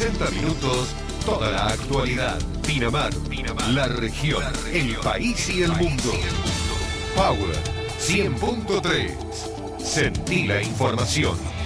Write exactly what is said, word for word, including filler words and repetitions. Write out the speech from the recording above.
sesenta minutos, toda la actualidad. Pinamar, Pinamar, la región, la región, el país y el mundo. Power cien punto tres. Sentí la información.